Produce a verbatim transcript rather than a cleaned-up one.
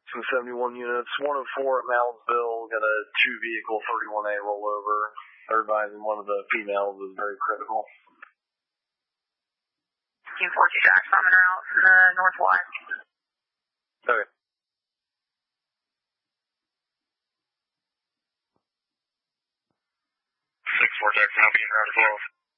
Jackson seventy-one units, one oh four at Moundsville, got a two vehicle thirty-one A rollover. They're advising one of the females is very critical. Team forty Jackson on route from the northwest. Okay. six four Jackson, I'll be in route as well.